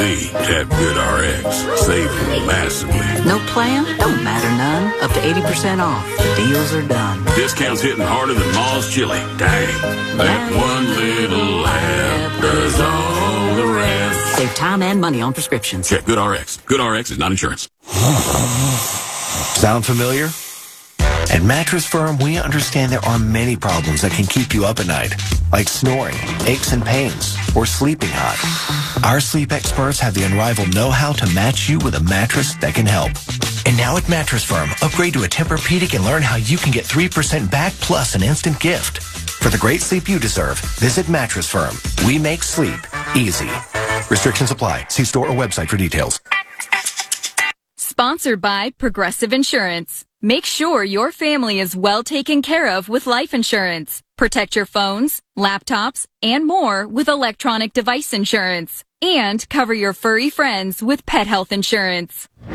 At GoodRx, saving massively. No plan? Don't matter none. Up to 80% off. Deals are done. Discounts hitting harder than Ma's chili. Dang. That one little app does all the rest. Save time and money on prescriptions. Check GoodRx. GoodRx is not insurance. Sound familiar? At Mattress Firm, we understand there are many problems that can keep you up at night, like snoring, aches and pains, or sleeping hot. Our sleep experts have the unrivaled know-how to match you with a mattress that can help. And now at Mattress Firm, upgrade to a Tempur-Pedic and learn how you can get 3% back plus an instant gift. For the great sleep you deserve, visit Mattress Firm. We make sleep easy. Restrictions apply. See store or website for details. Sponsored by Progressive Insurance. Make sure your family is well taken care of with life insurance. Protect your phones, laptops, and more with electronic device insurance. And cover your furry friends with pet health insurance. All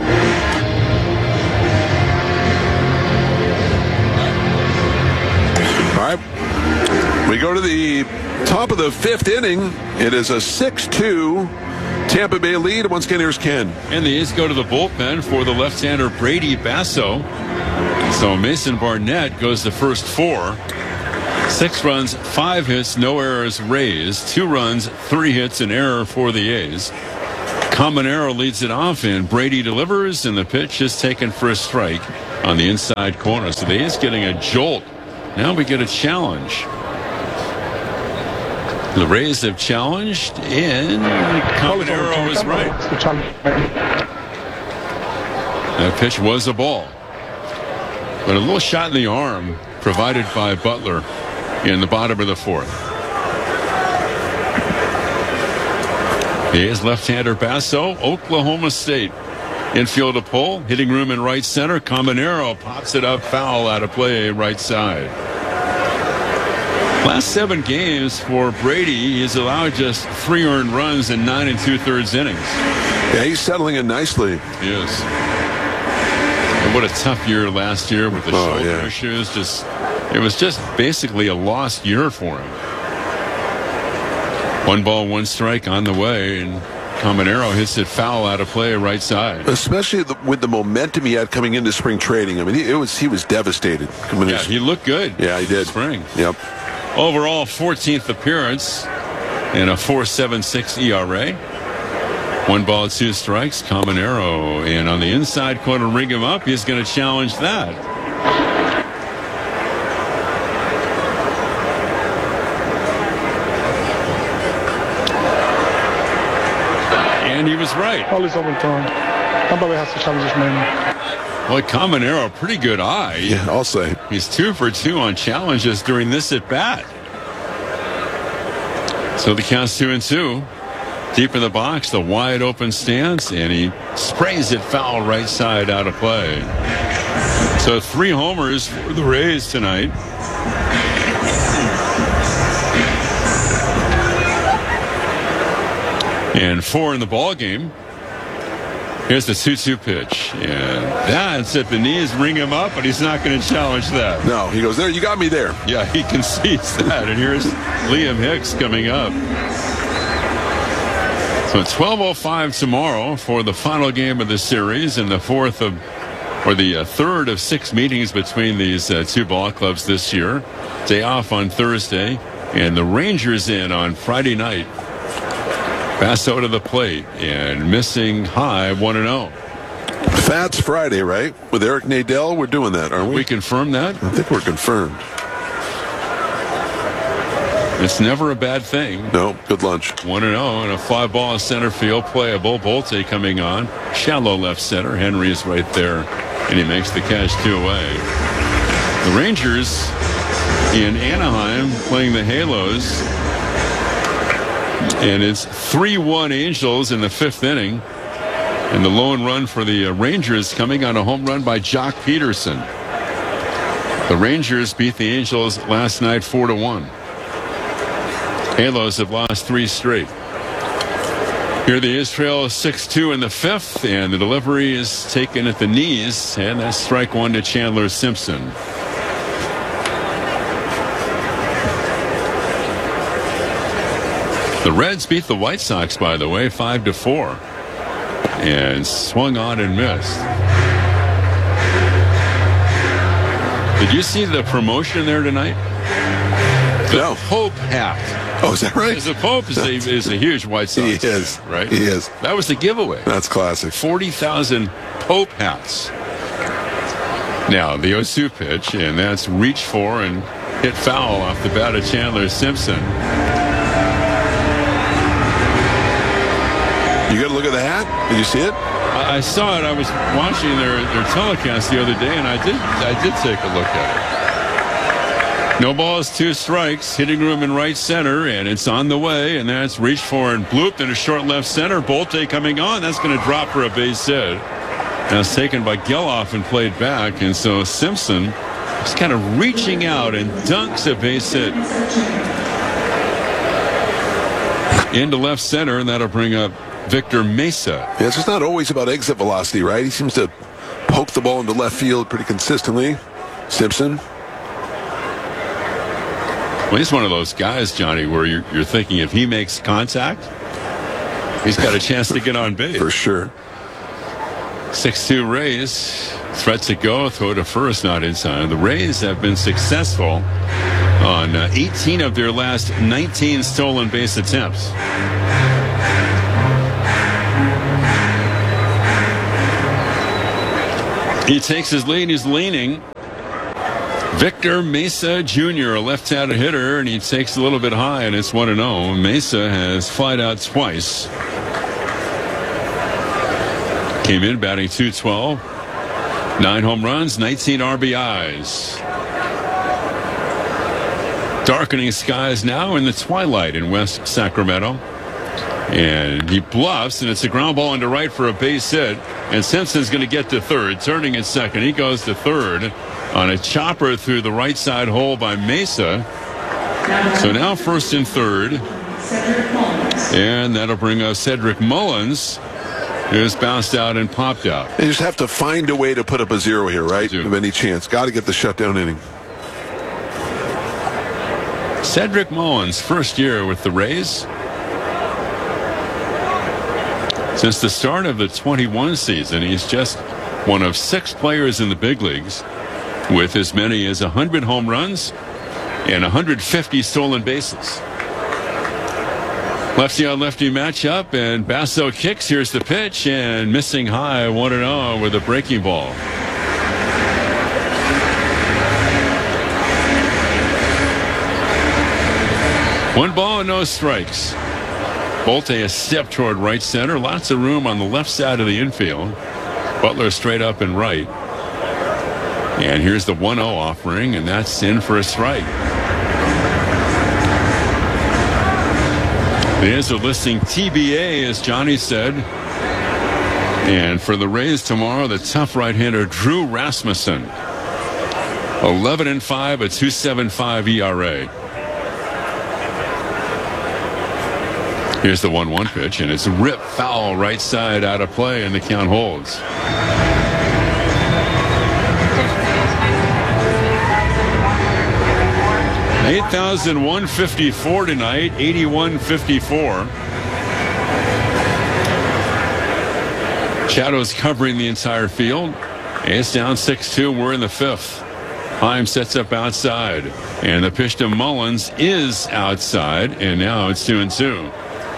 right. We go to the top of the fifth inning. It is a 6-2 Tampa Bay lead. Once again, here's Ken. And the A's go to the bullpen for the left-hander Brady Basso. So Mason Barnett goes the first 4. 6 runs, 5 hits, no errors raised. 2 runs, 3 hits, an error for the A's. Caminero leads it off, and Brady delivers, and the pitch is taken for a strike on the inside corner. So the A's getting a jolt. Now we get a challenge. The Rays have challenged, and Caminero is right. That pitch was a ball. But a little shot in the arm provided by Butler in the bottom of the 4th. He is left-hander Basso, Oklahoma State. Infield a pull, hitting room in right center. Caminero pops it up, foul out of play, right side. Last 7 games for Brady, he's allowed just 3 earned runs in 9 2/3 innings. Yeah, he's settling in nicely. He is. And what a tough year last year with the shoulder issues. It was just basically a lost year for him. 1 ball, 1 strike on the way, and Caminero hits it foul out of play right side. Especially with the momentum he had coming into spring training. I mean, he was devastated. Yeah, he looked good. Yeah, he did. Spring. Yep. Overall, 14th appearance and a 4.76 ERA. 1 ball, 2 strikes. Caminero, and on the inside corner, ring him up. He's going to challenge that. And he was right. All is over time. Tampa Bay has to challenge this man. Well, Caminero, pretty good eye. Yeah, I'll say. He's 2 for 2 on challenges during this at-bat. So the count's 2-2. Deep in the box, the wide open stance, and he sprays it foul right side out of play. So 3 homers for the Rays tonight. And 4 in the ball game. Here's the 2-2 pitch. And that's at the knees. Ring him up, but he's not going to challenge that. No, he goes, there, you got me there. Yeah, he concedes that. And here's Liam Hicks coming up. So 12:05 tomorrow for the final game of the series and the third of 6 meetings between these 2 ball clubs this year. Day off on Thursday, and the Rangers in on Friday night. Basso to the plate and missing high 1-0. Fats Friday, right? With Eric Nadel, we're doing that, aren't we? We confirm that? I think we're confirmed. It's never a bad thing. No, good lunch. 1-0 and a fly ball in center field, playable. Bolte coming on. Shallow left center. Henry is right there, and he makes the catch 2 away. The Rangers in Anaheim playing the Halos. And it's 3-1 Angels in the 5th inning. And the lone run for the Rangers coming on a home run by Jock Peterson. The Rangers beat the Angels last night 4-1. Halos have lost 3 straight. Here the Israel 6-2 in the 5th, and the delivery is taken at the knees, and that's strike 1 to Chandler Simpson. The Reds beat the White Sox, by the way, 5-4. And swung on and missed. Did you see the promotion there tonight? The Pope hat. Oh, is that right? The Pope is a huge White Sox. He is. Fan, right? He is. That was the giveaway. That's classic. 40,000 Pope hats. Now, the 0-2 pitch, and that's reached for and hit foul off the bat of Chandler Simpson. You got to look at the hat? Did you see it? I saw it. I was watching their telecast the other day, and I did take a look at it. No balls, 2 strikes. Hitting room in right center, and it's on the way, and that's reached for and blooped in a short left center. Bolte coming on. That's going to drop for a base hit. Now it's taken by Geloff and played back, and so Simpson is kind of reaching out and dunks a base hit into left center, and that'll bring up Victor Mesa. Yeah, it's just not always about exit velocity, right? He seems to poke the ball into left field pretty consistently. Simpson. Well, he's one of those guys, Johnny, where you're thinking if he makes contact, he's got a chance to get on base. For sure. 6-2 Rays. Threat to go, throw to first, not inside. The Rays have been successful on 18 of their last 19 stolen base attempts. He takes his lead. He's leaning. Victor Mesa Jr., a left-handed hitter, and he takes a little bit high, and it's 1-0. Mesa has flied out twice. Came in batting .212. 9 home runs, 19 RBIs. Darkening skies now in the twilight in West Sacramento. And he bluffs, and it's a ground ball into right for a base hit. And Simpson's going to get to third, turning at second. He goes to third on a chopper through the right side hole by Mesa. So now first and third. And that'll bring us Cedric Mullins, who's bounced out and popped out. They just have to find a way to put up a zero here, right? Of any chance. Got to get the shutdown inning. Cedric Mullins, first year with the Rays. Since the start of the 21 season, he's just one of 6 players in the big leagues with as many as 100 home runs and 150 stolen bases. Lefty on lefty matchup, and Basso kicks. Here's the pitch, and missing high, 1-0 with a breaking ball. One ball and no strikes. Bolte a step toward right center. Lots of room on the left side of the infield. Butler straight up and right. And here's the 1-0 offering, and that's in for a strike. The A's are listing TBA, as Johnny said. And for the Rays tomorrow, the tough right-hander Drew Rasmussen. 11-5, a 2.75 ERA. Here's the 1-1 pitch, and it's ripped foul right side out of play, and the count holds. $8,154 tonight, 81-54. Shadows covering the entire field. A's down 6-2. We're in the 5th. Heim sets up outside, and the pitch to Mullins is outside, and now it's 2-2.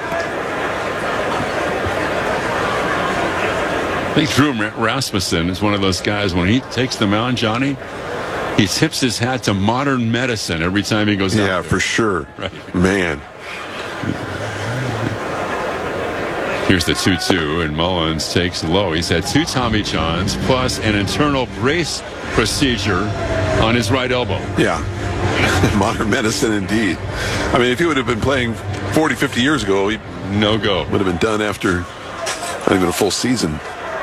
I think Drew Rasmussen is one of those guys, when he takes the mound, Johnny, he tips his hat to modern medicine every time he goes out. Yeah, for sure. Right. Man. Here's the 2-2, and Mullins takes low. He's had 2 Tommy Johns plus an internal brace procedure on his right elbow. Yeah. Modern medicine indeed. I mean, if he would have been playing 40, 50 years ago, he no go. Would have been done after not even a full season.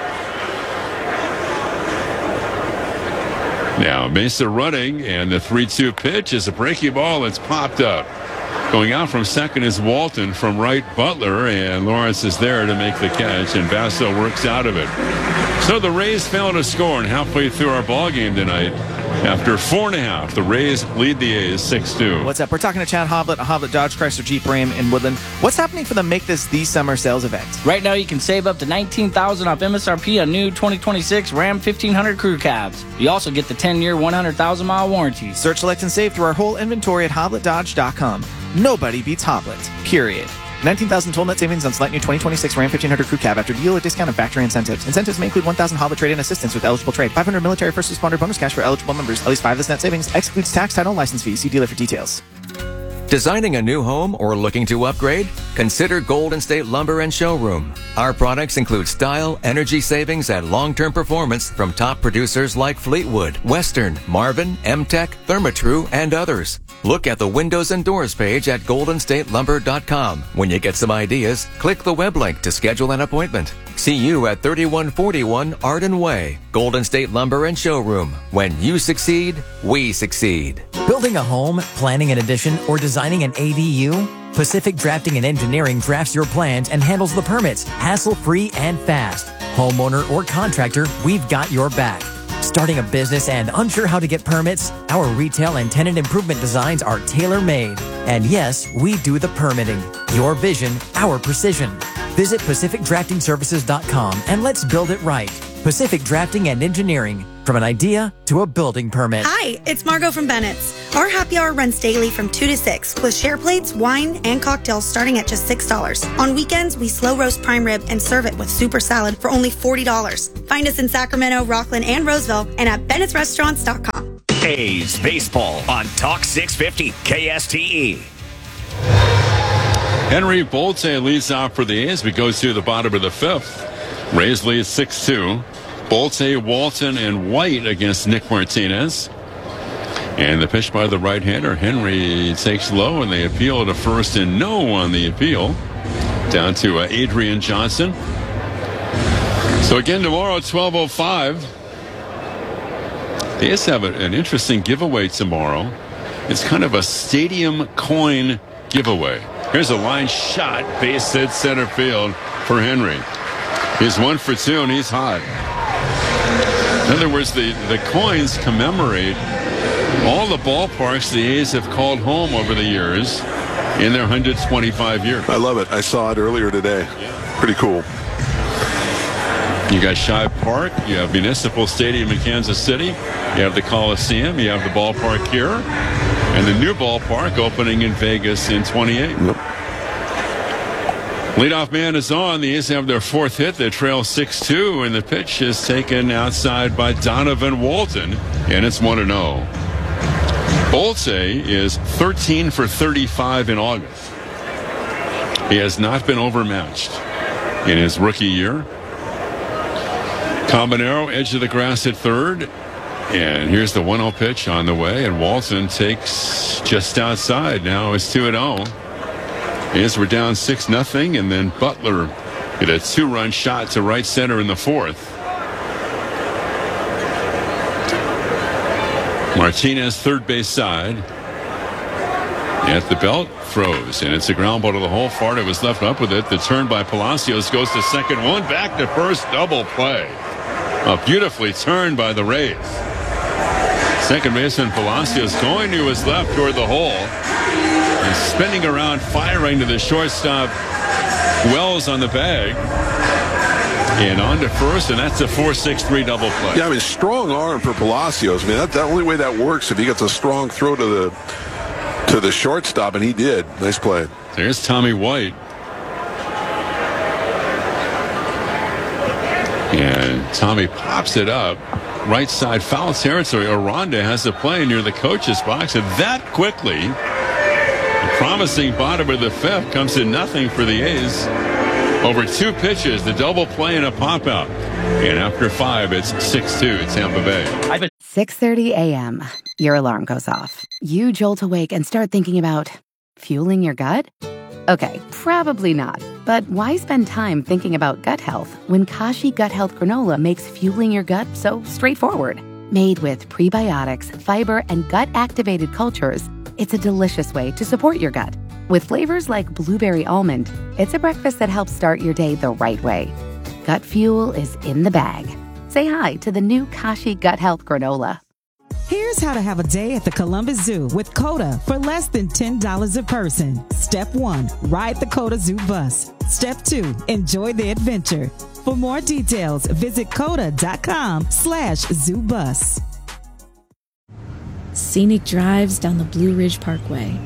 Now Mesa running, and the 3-2 pitch is a breaking ball. It's popped up. Going out from second is Walton, from right Butler, and Lawrence is there to make the catch, and Basso works out of it. So the Rays fail to score, and halfway through our ball game tonight, After 4.5, the Rays lead the A's 6-2. What's up? We're talking to Chad Hoblet, Hoblet Dodge Chrysler Jeep Ram in Woodland. What's happening for the Make This the Summer sales event? Right now, you can save up to $19,000 off MSRP on new 2026 Ram 1500 crew cabs. You also get the 10-year, 100,000-mile warranty. Search, select, and save through our whole inventory at HobletDodge.com. Nobody beats Hoblet. Period. 19,000 total net savings on select new 2026 Ram 1500 crew cab after deal or discount and factory incentives. Incentives may include 1,000 Hoblet trade-in assistance with eligible trade. 500 military first responder bonus cash for eligible members. At least 5 of this net savings. Excludes tax, title, and license fees. See dealer for details. Designing a new home or looking to upgrade? Consider Golden State Lumber and Showroom. Our products include style, energy savings, and long-term performance from top producers like Fleetwood, Western, Marvin, M-Tech, Therma-Tru, and others. Look at the windows and doors page at goldenstatelumber.com. When you get some ideas, click the web link to schedule an appointment. See you at 3141 Arden Way. Golden State Lumber and Showroom. When you succeed, we succeed. Building a home, planning an addition, or designing an ADU? Pacific Drafting and Engineering drafts your plans and handles the permits, hassle-free and fast. Homeowner or contractor, we've got your back. Starting a business and unsure how to get permits? Our retail and tenant improvement designs are tailor-made. And yes, we do the permitting. Your vision, our precision. Visit PacificDraftingServices.com and let's build it right. Pacific Drafting and Engineering. From an idea to a building permit. Hi, it's Margot from Bennett's. Our happy hour runs daily from 2 to 6 with share plates, wine, and cocktails starting at just $6. On weekends, we slow roast prime rib and serve it with super salad for only $40. Find us in Sacramento, Rockland, and Roseville and at Bennett'sRestaurants.com. A's Baseball on Talk 650 KSTE. Henry Bolte leads off for the A's. We go to the bottom of the 5th. Rays lead 6-2. Bolte, Walton, and White against Nick Martinez. And the pitch by the right-hander. Henry takes low, and they appeal to first and no on the appeal. Down to Adrian Johnson. So again tomorrow, 12:05. The A's have an interesting giveaway tomorrow. It's kind of a stadium coin giveaway. Here's a line shot, base hit center field for Henry. He's 1 for 2, and he's hot. In other words, the coins commemorate all the ballparks the A's have called home over the years in their 125 years. I love it. I saw it earlier today. Pretty cool. You got Shibe Park. You have Municipal Stadium in Kansas City. You have the Coliseum. You have the ballpark here. And the new ballpark opening in Vegas in 28. Yep. Leadoff man is on. The A's have their 4th hit. They trail 6-2, and the pitch is taken outside by Donovan Walton, and it's 1-0. Bolte is 13 for 35 in August. He has not been overmatched in his rookie year. Cabanero, edge of the grass at third, and here's the 1-0 pitch on the way, and Walton takes just outside. Now it's 2-0. As we're down 6-0, and then Butler hit a 2-run shot to right center in the 4th. Martinez, third base side. At the belt, throws, and it's a ground ball to the hole. Farda was left up with it. The turn by Palacios goes to second, one back to first, double play. Beautifully turned by the Rays. Second baseman Palacios going to his left toward the hole. And spinning around, firing to the shortstop. Wells on the bag. And on to first, and that's a 4-6-3 double play. Yeah, I mean, strong arm for Palacios. I mean, that's the only way that works if he gets a strong throw to the shortstop, and he did. Nice play. There's Tommy White. And Tommy pops it up. Right side foul territory. Aranda has the play near the coach's box, and that quickly, a promising bottom of the 5th comes to nothing for the A's. Over 2 pitches, the double play and a pop out. And after 5, it's 6-2 Tampa Bay. 6:30 a.m. Your alarm goes off. You jolt awake and start thinking about fueling your gut? Okay, probably not. But why spend time thinking about gut health when Kashi Gut Health Granola makes fueling your gut so straightforward? Made with prebiotics, fiber, and gut-activated cultures, it's a delicious way to support your gut. With flavors like blueberry almond, it's a breakfast that helps start your day the right way. Gut fuel is in the bag. Say hi to the new Kashi Gut Health Granola. Here's how to have a day at the Columbus Zoo with COTA for less than $10 a person. Step 1, ride the COTA Zoo bus. Step 2, enjoy the adventure. For more details, visit COTA.com/ZooBus. Scenic drives down the Blue Ridge Parkway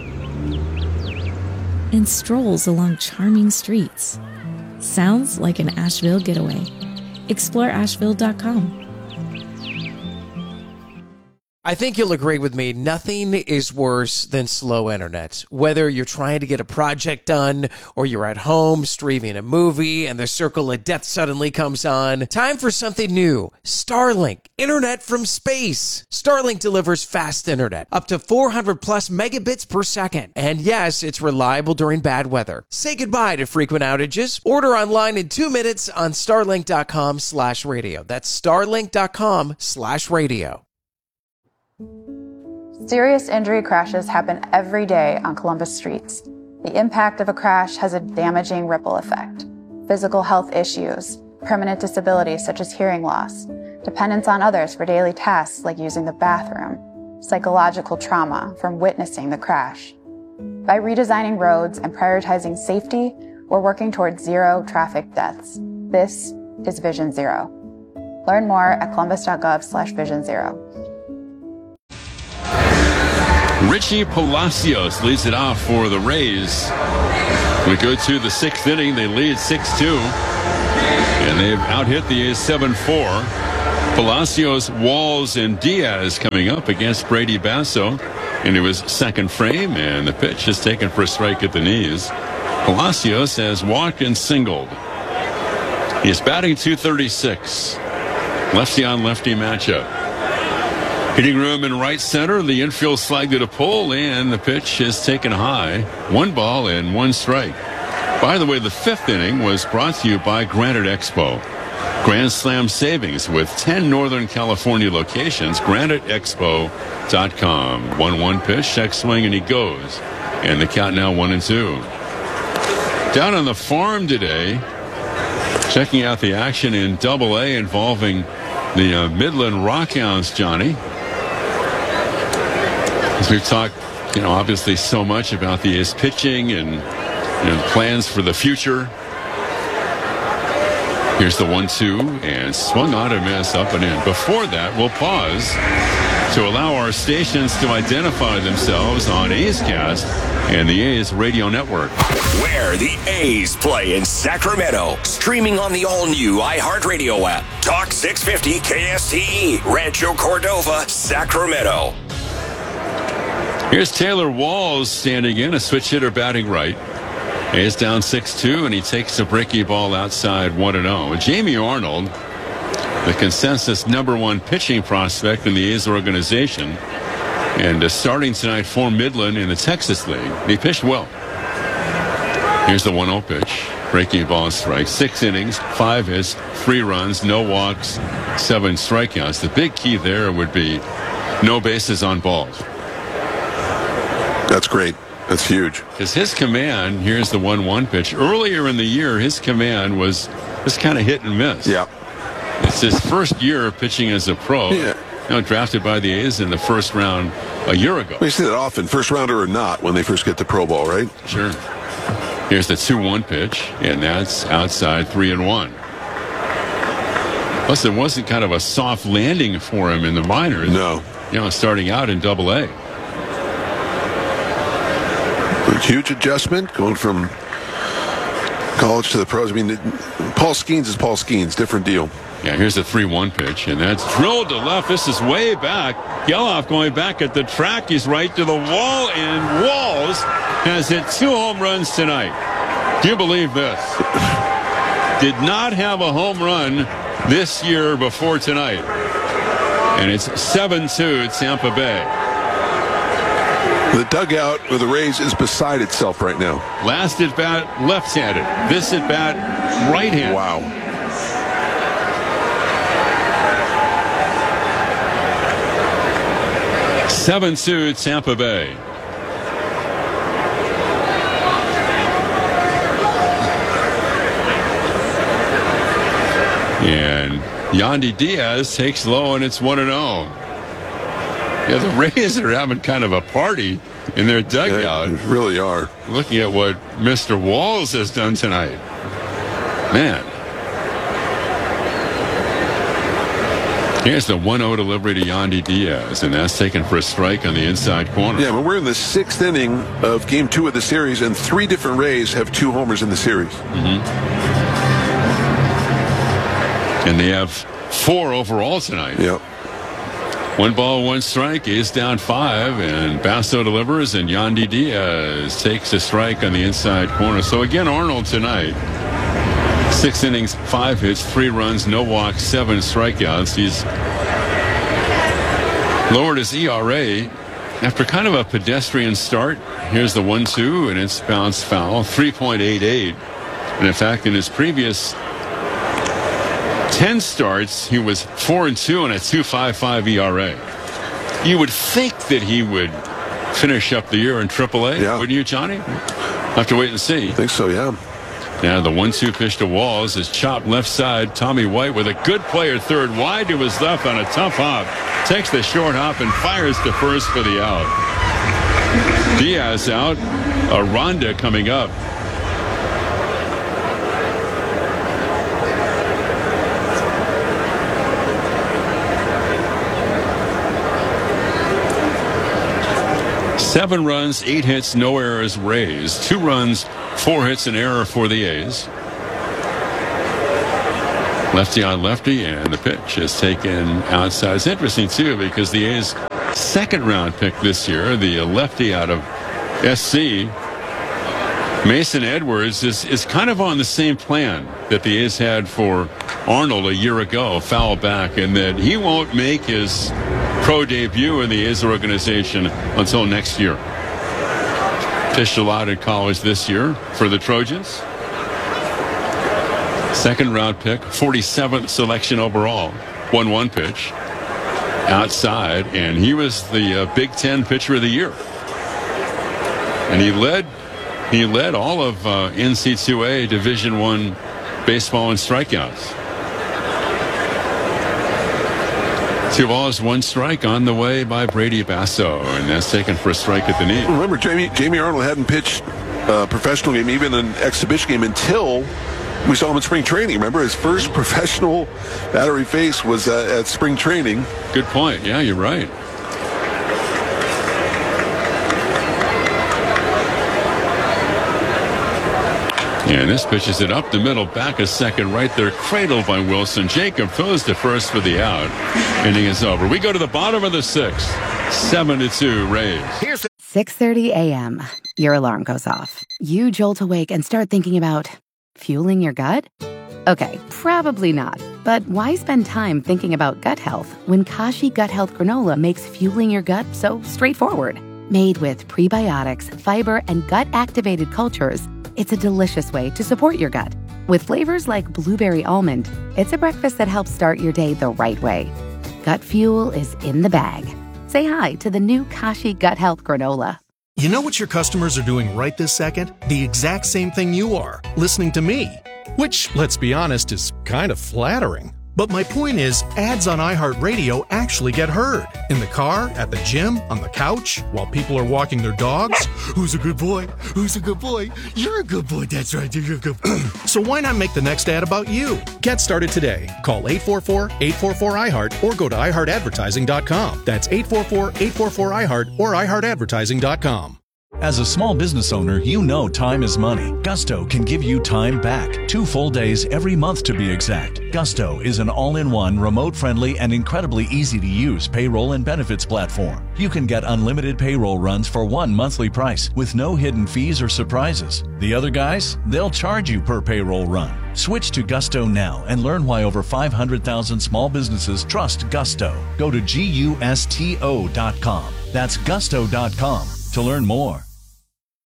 and strolls along charming streets. Sounds like an Asheville getaway. Explore Asheville.com. I think you'll agree with me, nothing is worse than slow internet. Whether you're trying to get a project done or you're at home streaming a movie and the circle of death suddenly comes on, time for something new. Starlink, internet from space. Starlink delivers fast internet, up to 400 plus megabits per second. And yes, it's reliable during bad weather. Say goodbye to frequent outages. Order online in 2 minutes on starlink.com/radio. That's starlink.com/radio. Serious injury crashes happen every day on Columbus streets. The impact of a crash has a damaging ripple effect. Physical health issues, permanent disabilities such as hearing loss, dependence on others for daily tasks like using the bathroom, psychological trauma from witnessing the crash. By redesigning roads and prioritizing safety, we're working towards zero traffic deaths. This is Vision Zero. Learn more at columbus.gov/Vision Zero. Richie Palacios leads it off for the Rays. We go to the 6th inning. They lead 6-2. And they've out-hit the A's 7-4. Palacios, Walls, and Diaz coming up against Brady Basso into his second frame. And the pitch is taken for a strike at the knees. Palacios has walked and singled. He's batting .236. Lefty-on-lefty matchup. Hitting room in right center, the infield slagged at a pull, and the pitch is taken high. 1 ball and 1 strike. By the way, the 5th inning was brought to you by Granite Expo. Grand Slam savings with 10 Northern California locations. GraniteExpo.com. 1-1 pitch, check swing, and he goes. And the count now 1-2. Down on the farm today, checking out the action in Double-A involving the Midland Rockhounds, Johnny. As we've talked, obviously so much about the A's pitching and plans for the future. Here's the 1-2 and swung on a miss, up and in. Before that, we'll pause to allow our stations to identify themselves on A's Cast and the A's radio network. Where the A's play in Sacramento. Streaming on the all-new iHeartRadio app. Talk 650 KSTE, Rancho Cordova, Sacramento. Here's Taylor Walls standing in, a switch hitter batting right. A's down 6-2, and he takes a breaky ball outside 1-0. Jamie Arnold, the consensus #1 pitching prospect in the A's organization, and starting tonight for Midland in the Texas League. He pitched well. Here's the 1-0 pitch. Breaking ball and strike. 6 innings, 5 hits, 3 runs, no walks, 7 strikeouts. The big key there would be no bases on balls. That's great. That's huge. Because his command, here's the 1-1 pitch. Earlier in the year, his command was just kind of hit and miss. Yeah. It's his first year pitching as a pro. Yeah. Drafted by the A's in the first round a year ago. We see that often, first rounder or not, when they first get to pro ball, right? Sure. Here's the 2-1 pitch, and that's outside 3-1. Plus, it wasn't kind of a soft landing for him in the minors. No. Starting out in Double-A. Huge adjustment going from college to the pros. I mean, Paul Skeens is Paul Skeens, different deal. Yeah, here's a 3-1 pitch, and that's drilled to left. This is way back. Geloff going back at the track. He's right to the wall, and Walls has hit 2 home runs tonight. Do you believe this? Did not have a home run this year before tonight. And it's 7-2 Tampa Bay. The dugout of the Rays is beside itself right now. Last at bat, left-handed. This at bat, right-handed. Wow. 7-2 Tampa Bay. And Yandy Diaz takes low, and it's 1-0. Yeah, the Rays are having kind of a party in their dugout. They really are. Looking at what Mr. Walls has done tonight. Man. Here's the 1-0 delivery to Yandy Diaz, and that's taken for a strike on the inside corner. Yeah, but we're in the 6th inning of Game 2 of the series, and 3 different Rays have 2 homers in the series. And they have 4 overall tonight. Yep. 1 ball, 1 strike. Is down 5, and Basso delivers, and Yandy Diaz takes a strike on the inside corner. So again, Arnold tonight. 6 innings, 5 hits, 3 runs, no walks, 7 strikeouts. He's lowered his ERA after kind of a pedestrian start. Here's the 1-2, and it's bounced foul, 3.88. And in fact, in his previous 10 starts, he was 4-2 and a 2.55 ERA. You would think that he would finish up the year in AAA, wouldn't you, Johnny? Have to wait and see. I think so, yeah. Now the 1-2 pitch to Walls is chopped left side. Tommy White with a good play at third, wide to his left on a tough hop. Takes the short hop and fires to first for the out. Diaz out. Aranda coming up. Seven runs, 8 hits, no errors, Rays. 2 runs, 4 hits, an error for the A's. Lefty on lefty, and the pitch is taken outside. It's interesting, too, because the A's second-round pick this year, the lefty out of SC, Mason Edwards, is kind of on the same plan that the A's had for Arnold a year ago, foul back, and that he won't make his pro debut in the A's organization until next year. Pitched a lot at college this year for the Trojans. Second round pick, 47th selection overall. 1-1 pitch outside, and he was the Big Ten pitcher of the year. And he led all of NC2A Division I baseball in strikeouts. 2 balls, 1 strike on the way by Brady Basso, and that's taken for a strike at the knee. Remember, Jamie Arnold hadn't pitched a professional game, even an exhibition game, until we saw him in spring training. Remember, his first professional battery face was at spring training. Good point. Yeah, you're right. And this pitches it up the middle, back a second, right there, cradled by Wilson. Jacob throws to first for the out. Inning is over. We go to the bottom of the 6th. 7-2 Rays. Here's 6:30 a.m. Your alarm goes off. You jolt awake and start thinking about fueling your gut? Okay, probably not. But why spend time thinking about gut health when Kashi Gut Health Granola makes fueling your gut so straightforward? Made with prebiotics, fiber, and gut-activated cultures, it's a delicious way to support your gut. With flavors like blueberry almond, it's a breakfast that helps start your day the right way. Gut fuel is in the bag. Say hi to the new Kashi Gut Health Granola. You know what your customers are doing right this second? The exact same thing you are, listening to me. Which, let's be honest, is kind of flattering. But my point is, ads on iHeartRadio actually get heard. In the car, at the gym, on the couch, while people are walking their dogs. Who's a good boy? Who's a good boy? You're a good boy, that's right, you're a good boy. So why not make the next ad about you? Get started today. Call 844-844-iHeart or go to iHeartAdvertising.com. That's 844-844-iHeart or iHeartAdvertising.com. As a small business owner, you know time is money. Gusto can give you time back. 2 full days every month to be exact. Gusto is an all-in-one, remote-friendly, and incredibly easy-to-use payroll and benefits platform. You can get unlimited payroll runs for one monthly price with no hidden fees or surprises. The other guys, they'll charge you per payroll run. Switch to Gusto now and learn why over 500,000 small businesses trust Gusto. Go to GUSTO.com. That's Gusto.com to learn more.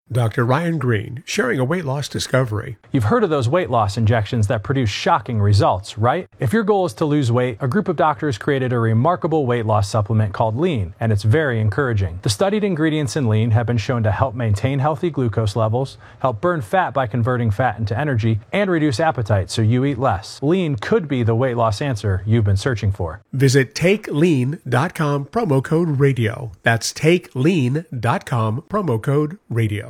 Dr. Ryan Green, sharing a weight loss discovery. You've heard of those weight loss injections that produce shocking results, right? If your goal is to lose weight, a group of doctors created a remarkable weight loss supplement called Lean, and it's very encouraging. The studied ingredients in Lean have been shown to help maintain healthy glucose levels, help burn fat by converting fat into energy, and reduce appetite so you eat less. Lean could be the weight loss answer you've been searching for. Visit TakeLean.com, promo code radio. That's TakeLean.com, promo code radio.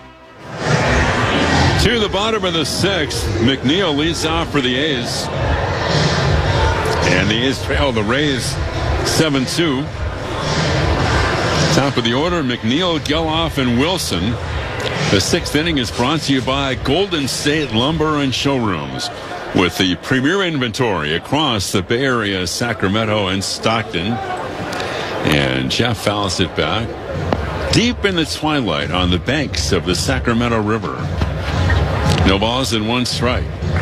To the bottom of the sixth, McNeil leads off for the A's. And the A's trail the Rays 7-2. Top of the order, McNeil, Geloff, and Wilson. The sixth inning is brought to you by Golden State Lumber and Showrooms, with the premier inventory across the Bay Area, Sacramento, and Stockton. And Jeff fouls it back deep in the twilight on the banks of the Sacramento River. No balls and one strike.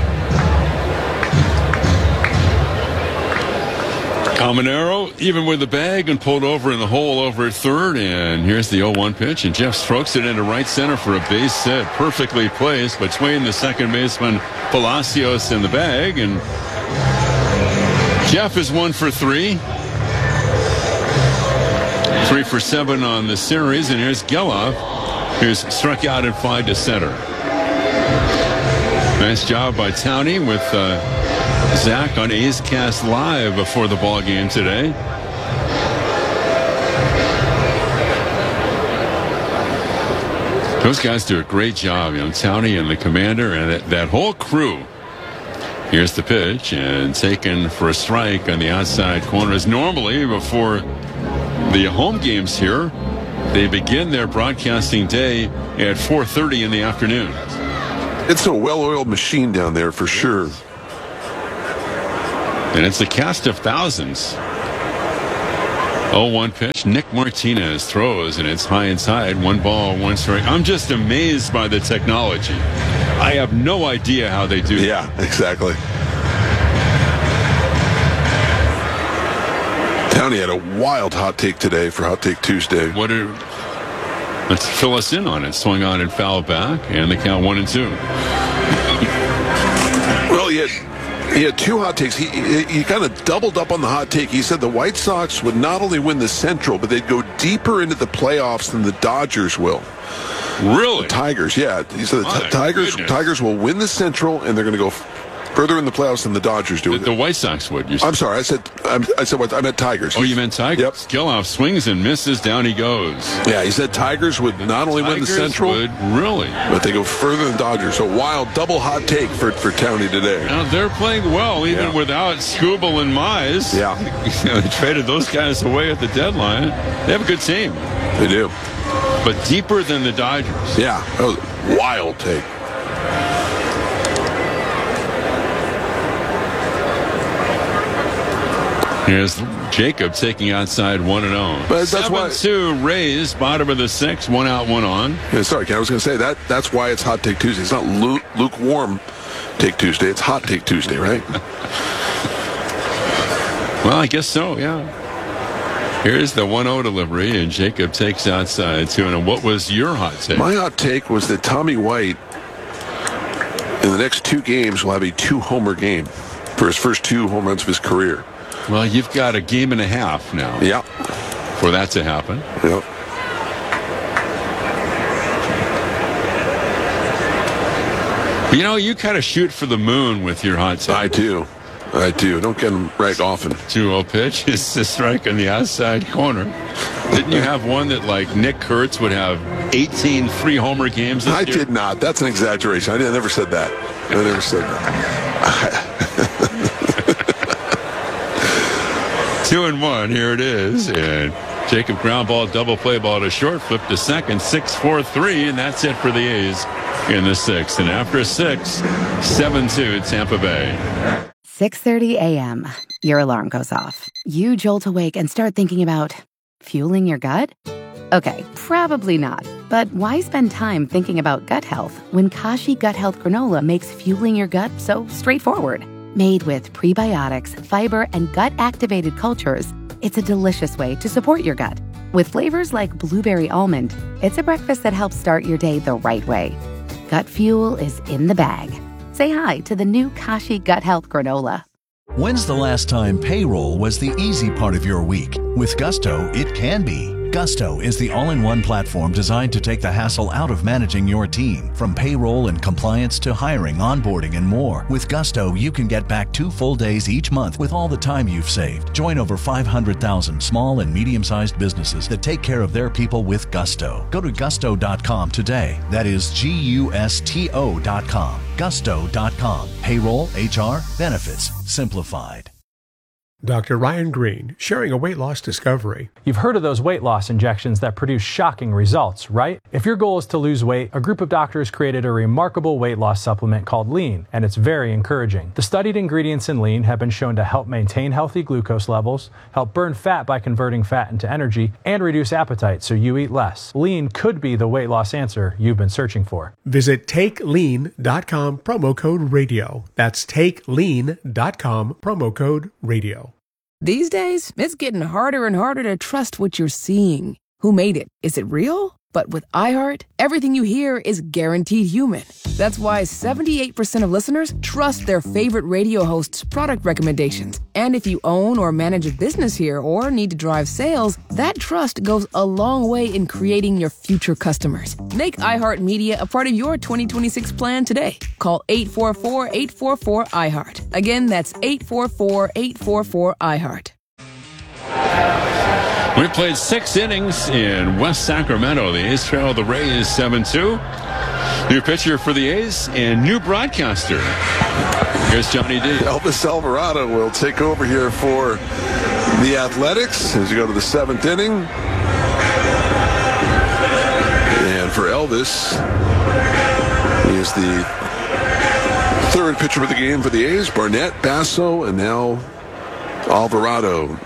Caminero, even with the bag, and pulled over in the hole over at third. And here's the 0-1 pitch, and Jeff strokes it into right center for a base hit, perfectly placed between the second baseman Palacios and the bag. And Jeff is 1 for 3. 3 for 7 on the series. And here's Geloff, who's struck out and fly to center. Nice job by Towney with Zach on A's Cast Live before the ball game today. Those guys do a great job, Towney and the commander and that whole crew. Here's the pitch, and taken for a strike on the outside corners. Normally, before the home games here, they begin their broadcasting day at 4:30 in the afternoon. It's a well-oiled machine down there for sure. And it's a cast of thousands. 0-1 pitch. Nick Martinez throws, and it's high inside. 1 ball, 1 strike. I'm just amazed by the technology. I have no idea how they do that. Yeah, exactly. Downey had a wild hot take today for Hot Take Tuesday. Let's fill us in on it. Swung on and foul back, and the count 1-2. Well, he had 2 hot takes. He kind of doubled up on the hot take. He said the White Sox would not only win the Central, but they'd go deeper into the playoffs than the Dodgers will. Really? The Tigers, yeah. He said the Tigers will win the Central, and they're going to go further in the playoffs than the Dodgers do. The White Sox would. I'm sorry. I said what? I meant Tigers. Oh, you meant Tigers? Yep. Geloff swings and misses. Down he goes. Yeah, he said Tigers would not only win the Central, really, but they go further than Dodgers. So wild double hot take for Towney today. Now they're playing well, even without Skubal and Mize. Yeah, they traded those guys away at the deadline. They have a good team. They do, but deeper than the Dodgers. Yeah, that was a wild take. Here's Jacob taking outside 1-0. But that's 7-2 Rays, bottom of the 6th, 1 out, 1 on. Yeah, sorry, Ken, I was going to say that's why it's Hot Take Tuesday. It's not lukewarm Take Tuesday. It's Hot Take Tuesday, right? Well, I guess so, yeah. Here's the 1-0 delivery, and Jacob takes outside 2-0. What was your hot take? My hot take was that Tommy White, in the next 2 games, will have a 2-homer game for his first 2 home runs of his career. Well, you've got a game and a half now. Yeah. For that to happen. Yep. You kind of shoot for the moon with your hot take. I do. Don't get them right often. 2-0 pitch is a strike on the outside corner. Didn't you have one that, like, Nick Kurtz would have 18 3-homer games this year? I did not. That's an exaggeration. I never said that. I never said that. 2-1, here it is, and Jacob ground ball, double play ball to short, flip to second, 6-4-3, and that's it for the A's in the 6th. And after 6, 7-2 Tampa Bay. 6:30 a.m. Your alarm goes off. You jolt awake and start thinking about fueling your gut? Okay, probably not. But why spend time thinking about gut health when Kashi Gut Health Granola makes fueling your gut so straightforward? Made with prebiotics, fiber, and gut-activated cultures, it's a delicious way to support your gut. With flavors like blueberry almond, it's a breakfast that helps start your day the right way. Gut Fuel is in the bag. Say hi to the new Kashi Gut Health Granola. When's the last time payroll was the easy part of your week? With Gusto, it can be. Gusto is the all-in-one platform designed to take the hassle out of managing your team. From payroll and compliance to hiring, onboarding, and more. With Gusto, you can get back 2 full days each month with all the time you've saved. Join over 500,000 small and medium-sized businesses that take care of their people with Gusto. Go to gusto.com today. That is Gusto.com. Gusto.com. Payroll, HR, benefits, simplified. Dr. Ryan Green, sharing a weight loss discovery. You've heard of those weight loss injections that produce shocking results, right? If your goal is to lose weight, a group of doctors created a remarkable weight loss supplement called Lean, and it's very encouraging. The studied ingredients in Lean have been shown to help maintain healthy glucose levels, help burn fat by converting fat into energy, and reduce appetite so you eat less. Lean could be the weight loss answer you've been searching for. Visit TakeLean.com, promo code radio. That's TakeLean.com, promo code radio. These days, it's getting harder and harder to trust what you're seeing. Who made it? Is it real? But with iHeart, everything you hear is guaranteed human. That's why 78% of listeners trust their favorite radio host's product recommendations. And if you own or manage a business here or need to drive sales, that trust goes a long way in creating your future customers. Make iHeartMedia a part of your 2026 plan today. Call 844-844-iHeart. Again, that's 844-844-iHeart. We played 6 innings in West Sacramento. The A's trail the Rays 7-2. New pitcher for the A's and new broadcaster. Here's Johnny D. Elvis Alvarado will take over here for the Athletics as you go to the 7th inning. And for Elvis, he is the 3rd pitcher of the game for the A's. Barnett, Basso, and now Alvarado.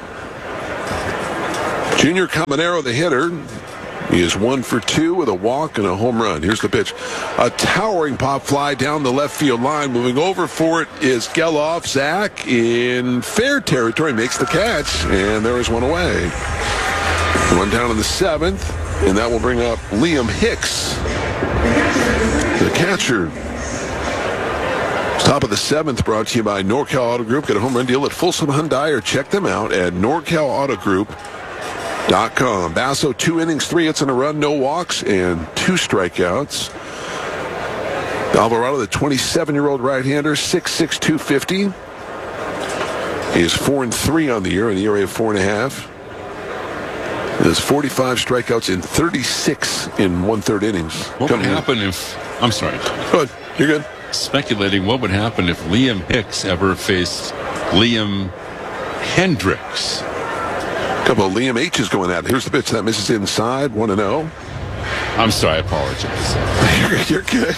Junior Caminero, the hitter. He is 1 for 2 with a walk and a home run. Here's the pitch. A towering pop fly down the left field line. Moving over for it is Geloff. Zach in fair territory makes the catch, and there is one away. One down in the 7th, and that will bring up Liam Hicks, the catcher. Top of the 7th, brought to you by NorCal Auto Group. Get a home run deal at Folsom Hyundai, or check them out at NorCalAutoGroup.com. Basso, 2 innings, 3 hits and a run, no walks, and 2 strikeouts. Alvarado, the 27-year-old right-hander, 6'6", 250. He is 4-3 on the year, an ERA of 4.5. He has 45 strikeouts in 36 in 1/3 innings. What would happen if... I'm sorry. Go ahead. You're good. Speculating what would happen if Liam Hicks ever faced Liam Hendricks. A couple of Liam H's going at it. Here's the pitch that misses inside, 1-0. I'm sorry, I apologize. You're good.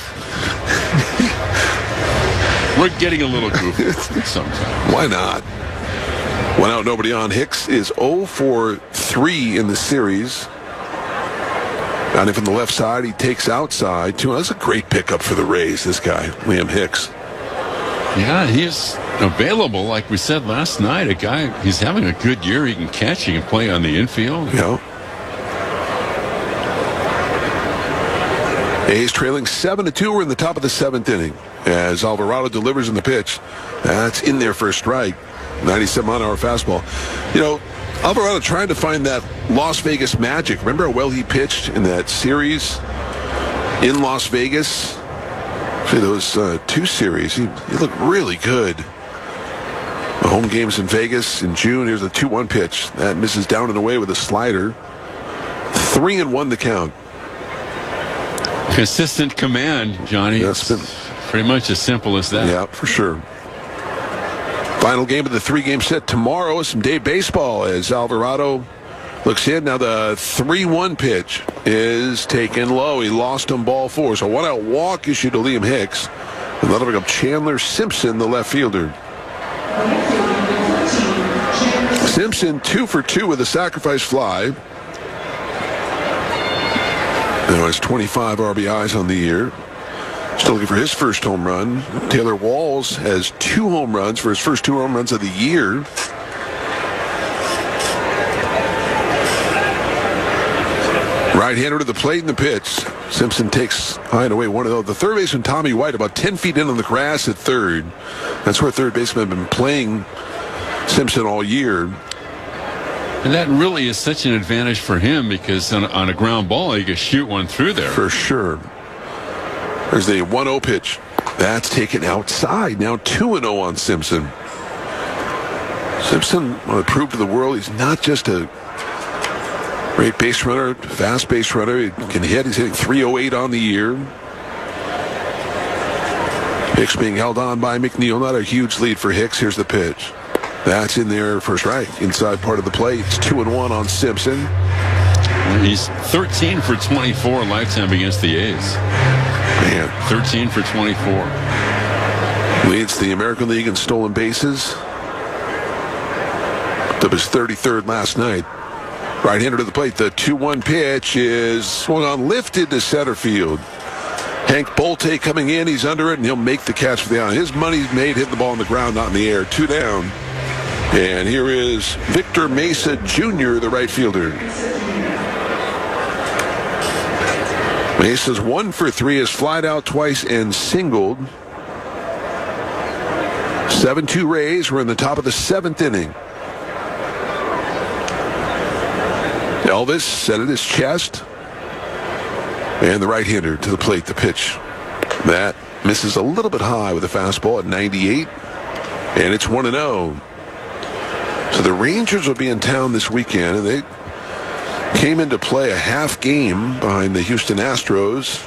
We're getting a little goofy sometimes. Why not? 1 out, nobody on. Hicks is 0 for 3 in the series. Down from the left side, he takes outside. That's a great pickup for the Rays, this guy, Liam Hicks. Yeah, he's available, like we said last night. A guy, he's having a good year. He can catch, he can play on the infield. Yeah. A's trailing 7-2. We're in the top of the 7th inning as Alvarado delivers in the pitch. That's in there for a strike. 97-mile-an-hour fastball. Alvarado trying to find that Las Vegas magic. Remember how well he pitched in that series in Las Vegas? For those 2 series, he looked really good. The home games in Vegas in June. Here's a 2-1 pitch. That misses down and away with a slider. 3-1 the count. Consistent command, Johnny. That's been pretty much as simple as that. Yeah, for sure. Final game of the 3-game set tomorrow. Some day baseball as Alvarado looks in. Now the 3-1 pitch is taken low. He lost on ball 4. So 1 out walk issued to Liam Hicks. And that'll bring up Chandler Simpson, the left fielder. Simpson 2 for 2 with a sacrifice fly. Now has 25 RBIs on the year. Still looking for his first home run. Taylor Walls has 2 home runs for his first 2 home runs of the year. Right-hander to the plate in the pitch. Simpson takes high and away one of those. The third baseman, Tommy White, about 10 feet in on the grass at third. That's where third baseman have been playing Simpson all year. And that really is such an advantage for him because on a ground ball, he can shoot one through there. For sure. There's the 1-0 pitch. That's taken outside. Now 2-0 on Simpson. Simpson want to prove to the world he's not just a great base runner, fast base runner. He can hit. He's hitting .308 on the year. Hicks being held on by McNeil. Not a huge lead for Hicks. Here's the pitch. That's in there for strike. Inside part of the plate. It's 2-1 on Simpson. He's 13 for 24 lifetime against the A's. Man. 13 for 24. Leads the American League in stolen bases. Up his 33rd last night. Right-hander to the plate. The 2-1 pitch is swung on, lifted to center field. Hank Bolte coming in. He's under it, and he'll make the catch for the out. His money's made hitting the ball on the ground, not in the air. 2 down. And here is Victor Mesa Jr., the right fielder. Mesa's 1 for 3, has flied out twice and singled. 7-2 Rays. We're in the top of the 7th inning. Elvis set at his chest. And the right-hander to the plate, the pitch. That misses a little bit high with a fastball at 98. And it's 1-0. So the Rangers will be in town this weekend, and they came into play a half game behind the Houston Astros.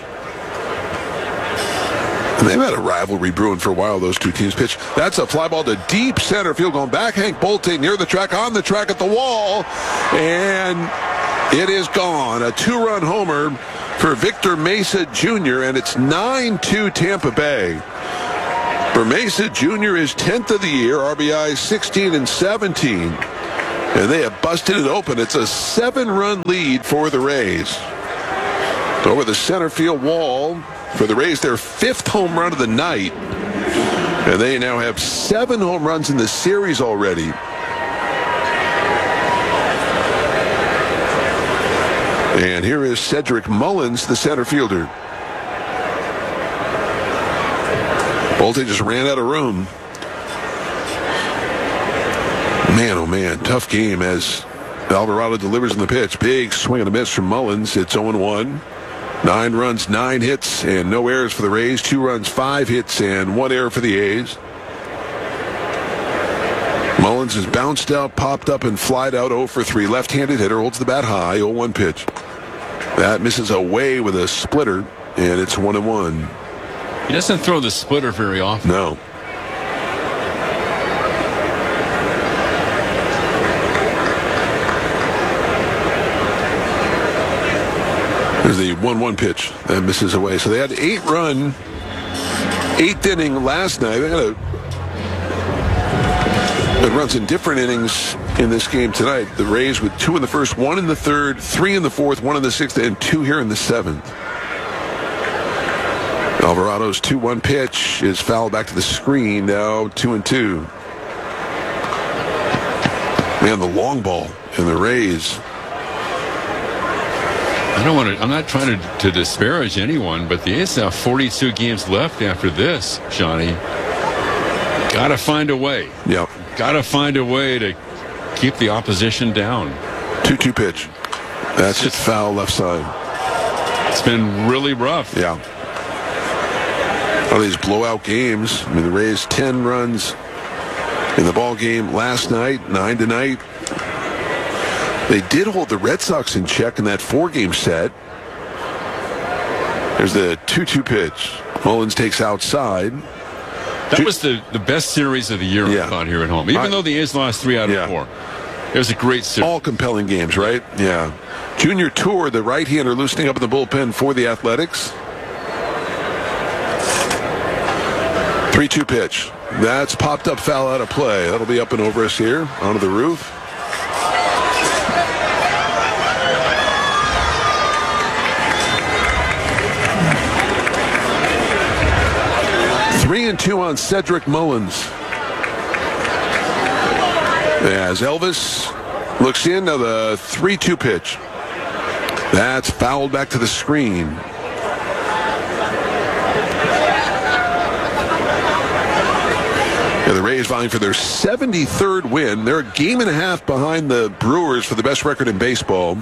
And they've had a rivalry brewing for a while, those two teams pitch. That's a fly ball to deep center field going back. Hank Bolte near the track, on the track at the wall. And it is gone. A 2-run homer for Victor Mesa Jr., and it's 9-2 Tampa Bay. For Mesa Jr. is 10th of the year, RBI 16 and 17. And they have busted it open. It's a 7-run lead for the Rays. Over the center field wall for the Rays, their 5th home run of the night. And they now have 7 home runs in the series already. And here is Cedric Mullins, the center fielder. Bolte just ran out of room. Man, oh man, tough game as Alvarado delivers in the pitch. Big swing and a miss from Mullins. It's 0-1. 9 runs, 9 hits, and no errors for the Rays. 2 runs, 5 hits, and 1 error for the A's. Mullins is bounced out, popped up, and flied out 0 for 3. Left-handed hitter, holds the bat high, 0-1 pitch. That misses away with a splitter, and it's 1-1. He doesn't throw the splitter very often. No. There's the 1-1 pitch that misses away. So they had 8-run, 8th inning last night. They had runs in different innings in this game tonight. The Rays with 2 in the first, 1 in the third, 3 in the fourth, 1 in the 6th, and 2 here in the 7th. Alvarado's 2-1 pitch is fouled back to the screen. Now 2-2. Man, the long ball in the Rays. I'm not trying to disparage anyone, but the A's have 42 games left after this, Johnny. Got to find a way. Yep. Got to find a way to keep the opposition down. 2-2 pitch. That's just foul left side. It's been really rough. Yeah. All these blowout games. I mean, the Rays 10 runs in the ball game last night, 9 tonight. They did hold the Red Sox in check in that 4-game set. There's the 2-2 pitch. Mullins takes outside. That was the best series of the year, I thought, here at home. Even though the A's lost 3 out of 4. It was a great series. All compelling games, right? Yeah. Junior Tour, the right-hander, loosening up in the bullpen for the Athletics. 3-2 pitch. That's popped up, foul out of play. That'll be up and over us here onto the roof. And 2 on Cedric Mullins. As Elvis looks in, now the 3-2 pitch. That's fouled back to the screen. The Rays vying for their 73rd win. They're a game and a half behind the Brewers for the best record in baseball.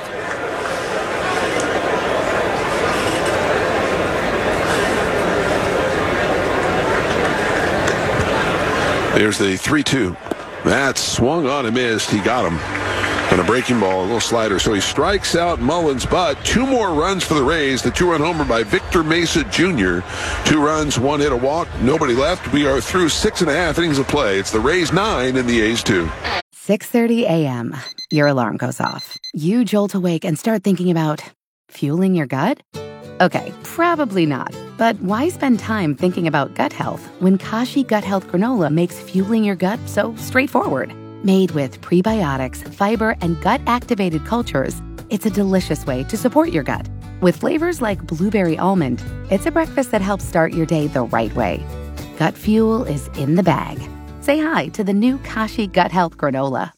There's the 3-2. That's swung on and missed. He got him. And a breaking ball, a little slider. So he strikes out Mullins, but 2 more runs for the Rays. The 2-run homer by Victor Mesa Jr. 2 runs, 1 hit, a walk, nobody left. We are through 6.5 innings of play. It's the Rays 9 and the A's 2. 6:30 a.m. Your alarm goes off. You jolt awake and start thinking about fueling your gut? Okay, probably not. But why spend time thinking about gut health when Kashi Gut Health Granola makes fueling your gut so straightforward? Made with prebiotics, fiber, and gut-activated cultures, it's a delicious way to support your gut. With flavors like blueberry almond, it's a breakfast that helps start your day the right way. Gut fuel is in the bag. Say hi to the new Kashi Gut Health Granola.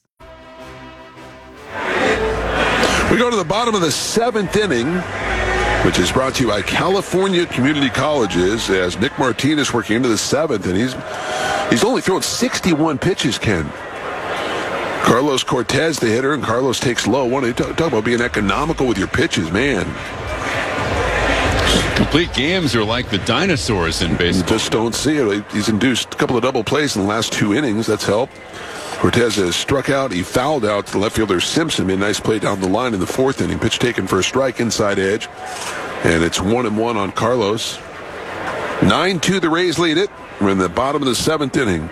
We go to the bottom of the 7th inning, which is brought to you by California Community Colleges, as Nick Martinez working into the 7th, and he's only thrown 61 pitches, Ken. Carlos Cortez, the hitter, and Carlos takes low. Talk about being economical with your pitches, man. Complete games are like the dinosaurs in baseball. You just don't see it. He's induced a couple of double plays in the last 2 innings. That's helped. Cortez has struck out. He fouled out the left fielder Simpson. Made a nice play down the line in the 4th inning. Pitch taken for a strike, inside edge. And it's 1-1 on Carlos. 9-2, the Rays lead it. We're in the bottom of the 7th inning.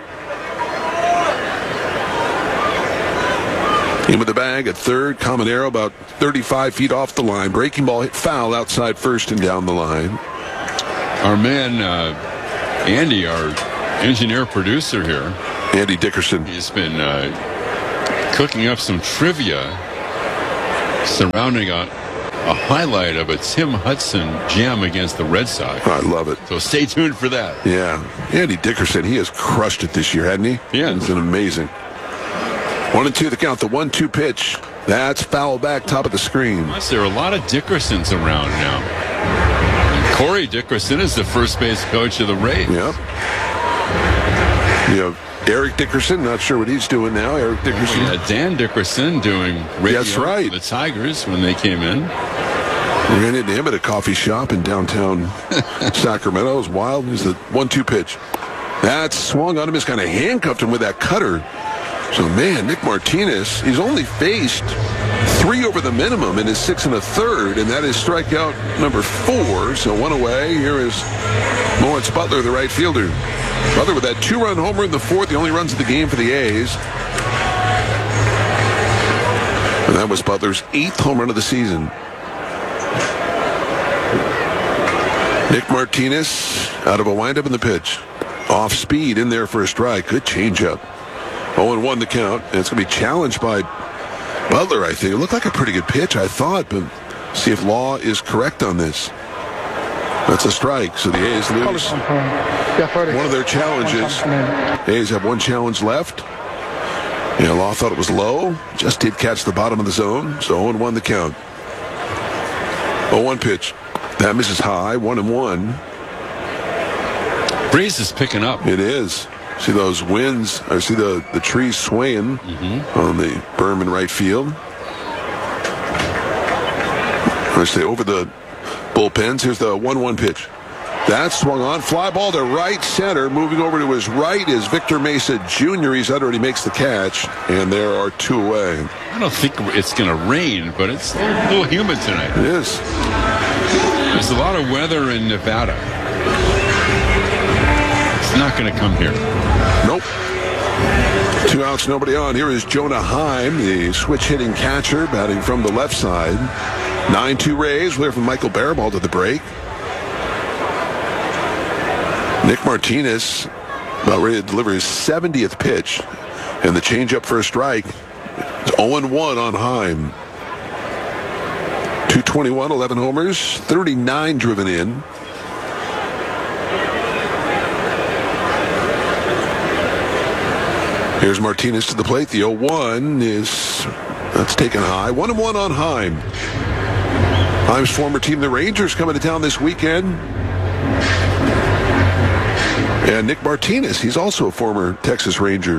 In with the bag at third. Caminero about 35 feet off the line. Breaking ball hit foul outside first and down the line. Our man, Andy, our engineer-producer here. Andy Dickerson. He's been cooking up some trivia surrounding a highlight of a Tim Hudson jam against the Red Sox. I love it. So stay tuned for that. Yeah. Andy Dickerson, he has crushed it this year, hasn't he? Yeah. It's been amazing. 1-2 the count. The 1-2 pitch. That's foul back, top of the screen. There are a lot of Dickersons around now. And Corey Dickerson is the first base coach of the Rays. Yep. You have Eric Dickerson, not sure what he's doing now. Eric Dickerson. Oh, yeah, Dan Dickerson doing radio That's right. for the Tigers when they came in. We ran into him at a coffee shop in downtown Sacramento. It was wild. It was the 1-2 pitch. That swung on him. Just kind of handcuffed him with that cutter. So, man, Nick Martinez, he's only faced 3 over the minimum in his 6 1/3, and that is strikeout number 4. So 1 away. Here is Lawrence Butler, the right fielder. Butler with that 2-run homer in the 4th, the only runs of the game for the A's. And that was Butler's 8th home run of the season. Nick Martinez out of a windup in the pitch. Off speed in there for a strike. Good changeup. 0-1 the count, and it's going to be challenged by Butler, I think. It looked like a pretty good pitch, I thought, but see if Law is correct on this. That's a strike, so the A's lose one of their challenges. The A's have 1 challenge left. Yeah, Law thought it was low. Just did catch the bottom of the zone, so 0-1 the count. 0-1 pitch. That misses high, 1-1. Breeze is picking up. It is. See those winds. I see the trees swaying on the berm in right field. I say over the bullpens. Here's the 1-1 pitch. That swung on. Fly ball to right center. Moving over to his right is Victor Mesa Jr. He's already makes the catch, and there are 2 away. I don't think it's going to rain, but it's a little humid tonight. It is. There's a lot of weather in Nevada. It's not going to come here. Nope. 2 outs, nobody on. Here is Jonah Heim, the switch-hitting catcher, batting from the left side. 9-2 Rays. We're from Michael Barabal to the break. Nick Martinez about ready to deliver his 70th pitch, and the changeup for a strike. It's 0-1 on Heim. 221, 11 homers, 39 driven in. Here's Martinez to the plate. The 0-1 that's taken high. 1-1 on Heim. Himes' former team, the Rangers, coming to town this weekend. And Nick Martinez, he's also a former Texas Ranger.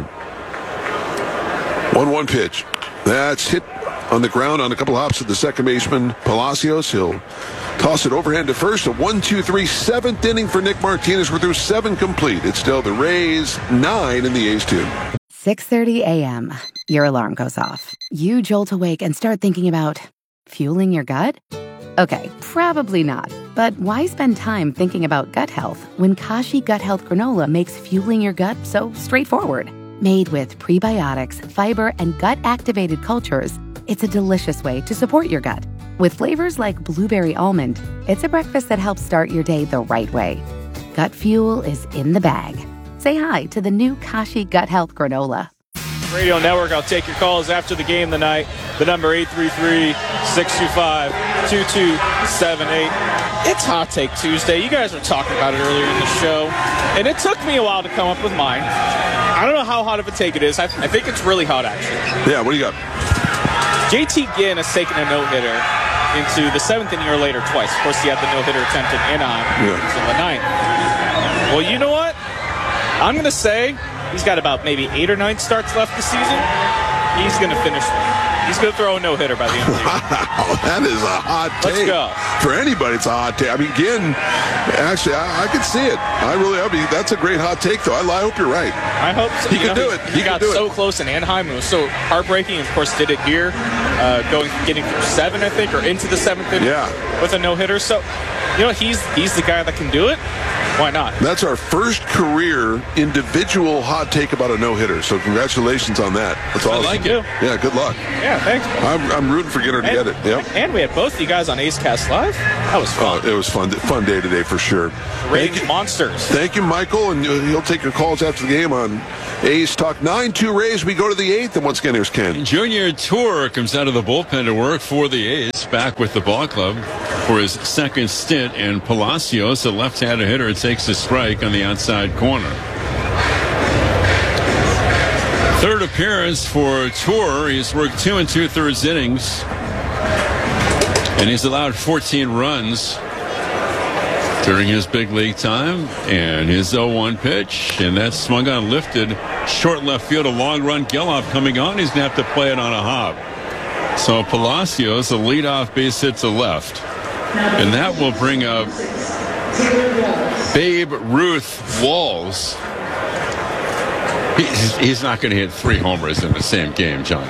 1-1 pitch. That's hit on the ground on a couple hops of the second baseman, Palacios. He'll toss it overhand to first. A 1-2-3 7th inning for Nick Martinez. We're through 7 complete. It's still the Rays 9 and the A's 2. 6:30 a.m. Your alarm goes off. You jolt awake and start thinking about fueling your gut? Okay, probably not. But why spend time thinking about gut health when Kashi Gut Health Granola makes fueling your gut so straightforward? Made with prebiotics, fiber, and gut-activated cultures, it's a delicious way to support your gut. With flavors like blueberry almond, it's a breakfast that helps start your day the right way. Gut fuel is in the bag. Say hi to the new Kashi Gut Health Granola. Radio Network, I'll take your calls after the game tonight. The number 833-625-2278. It's Hot Take Tuesday. You guys were talking about it earlier in the show, and it took me a while to come up with mine. I don't know how hot of a take it is. I think it's really hot, actually. Yeah, what do you got? JT Ginn has taken a no-hitter into the 7th inning or later twice. Of course, he had the no-hitter attempt in Anaheim in the 9th. Well, you know what? I'm going to say he's got about maybe 8 or 9 starts left this season. He's going to finish one. He's going to throw a no-hitter by the end of the year. Wow, that is a hot take. Let's go. For anybody, it's a hot take. I mean, Ginn, actually, I can see it. I mean, that's a great hot take, though. I hope you're right. I hope so. He can do it. He got so close in Anaheim. It was so heartbreaking. Of course, did it here, getting through 7, I think, or into the 7th inning with a no-hitter. So, you know, he's the guy that can do it. Why not? That's our first career individual hot take about a no-hitter. So congratulations on that. That's awesome. I like it. Yeah, good luck. Yeah, thanks. I'm rooting for Ginner to get it. Yep. And we had both you guys on A's Cast Live. That was fun. It was fun day today for sure. Ratings monsters. Thank you, Michael, and he'll take your calls after the game on A's Talk 9-2 Rays. We go to the 8th, and once again, here's Ken. Junior Tour comes out of the bullpen to work for the A's, back with the ball club for his second stint, and Palacios, a left-handed hitter, takes a strike on the outside corner. Third appearance for Tour. He's worked 2 2/3 innings, and he's allowed 14 runs during his big league time. And his 0-1 pitch, and that's swung on, lifted, short left field, a long run. Geloff coming on. He's going to have to play it on a hop. So Palacios, a leadoff base hit to left, and that will bring up Babe Ruth Walls. He's not going to hit 3 homers in the same game, John.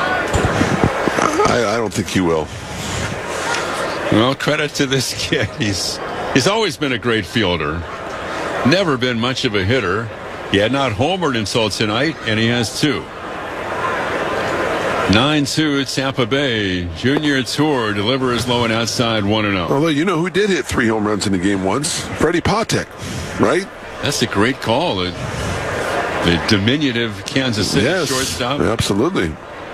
I don't think he will. Well, credit to this kid. He's always been a great fielder. Never been much of a hitter. He had not homered until tonight, and he has 2. 9-2 Tampa Bay. Junior Tour delivers low and outside 1-0. Although, you know who did hit 3 home runs in the game once? Freddie Patek, right? That's a great call. The diminutive Kansas City shortstop. Absolutely.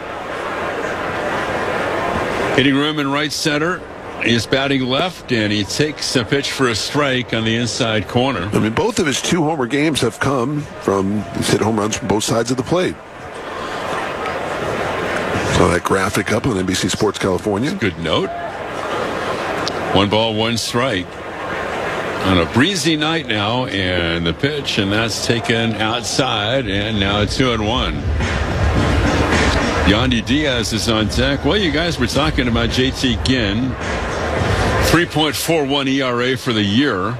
Hitting room in right center. He's batting left, and he takes a pitch for a strike on the inside corner. I mean, both of his 2 homer games have come from, he's hit home runs from both sides of the plate. Saw that graphic up on NBC Sports California. Good note. 1 ball, 1 strike. On a breezy night now, and the pitch, and that's taken outside, and now 2-1. Yandy Diaz is on deck. Well, you guys were talking about JT Ginn. 3.41 ERA for the year.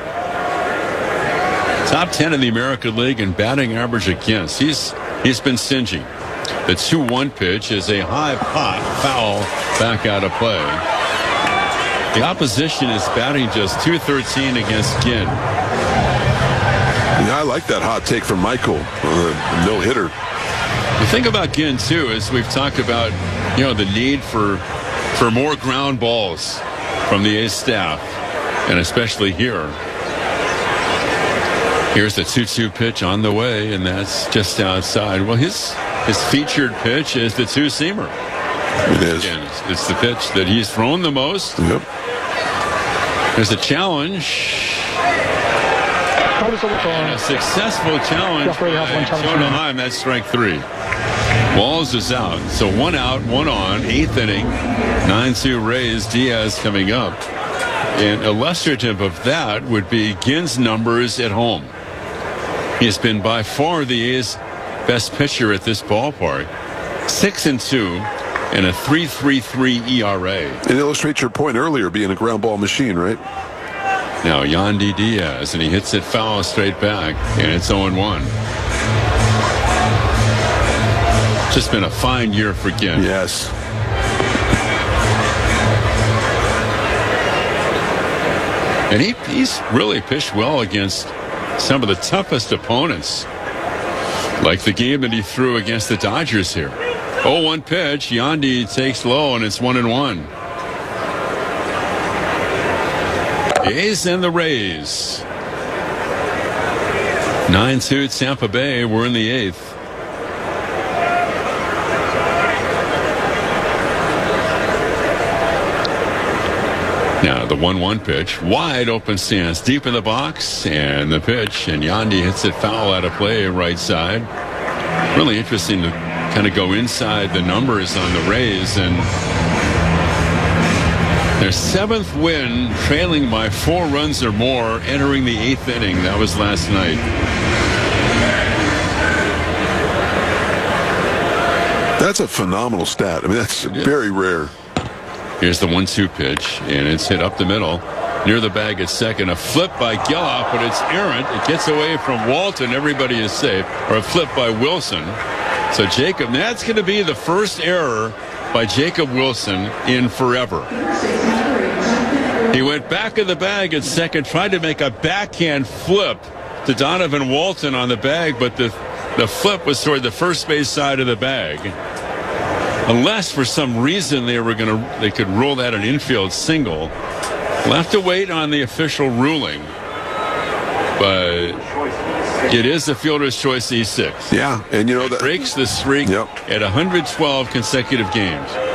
Top 10 in the American League in batting average against. He's been stingy. The 2-1 pitch is a high pop foul back out of play. The opposition is batting just .213 against Ginn. Yeah, I like that hot take from Michael. No-hitter. The thing about Ginn, too, is we've talked about, the need for more ground balls from the A's staff, and especially here. Here's the 2-2 pitch on the way, and that's just outside. Well, his featured pitch is the 2-seamer. It is. Again, it's the pitch that he's thrown the most. Yep. There's a challenge. And a successful challenge by Jonah Heim. That's strike 3. Walls is out. So 1 out, 1 on. 8th inning. 9-2 Rays. Diaz coming up. And illustrative of that would be Ginn's numbers at home. He's been by far the A's best pitcher at this ballpark. 6-2 and a 3.33 ERA. It illustrates your point earlier, being a ground ball machine, right? Now Yandy Diaz, and he hits it foul straight back, and it's 0-1. Just been a fine year for Ginn. Yes. And he's really pitched well against some of the toughest opponents, like the game that he threw against the Dodgers here. 0-1 pitch. Yandy takes low, and it's 1-1. The A's and the Rays. 9-2 Tampa Bay. We're in the 8th. Now the 1-1 pitch, wide open stance, deep in the box, and the pitch, and Yandy hits it foul out of play right side. Really interesting to kind of go inside the numbers on the Rays, and their 7th win, trailing by 4 runs or more, entering the 8th inning. That was last night. That's a phenomenal stat. I mean, that's very rare. Here's the 1-2 pitch, and it's hit up the middle. Near the bag at second. A flip by Geloff, but it's errant. It gets away from Walton. Everybody is safe. Or a flip by Wilson. So Jacob, that's going to be the first error by Jacob Wilson in forever. He went back of the bag at second, tried to make a backhand flip to Donovan Walton on the bag, but the flip was toward the first base side of the bag. Unless for some reason they could rule that an infield single. We'll have to wait on the official ruling. But it is the fielder's choice E6. Yeah, and you know that breaks the streak at 112 consecutive games.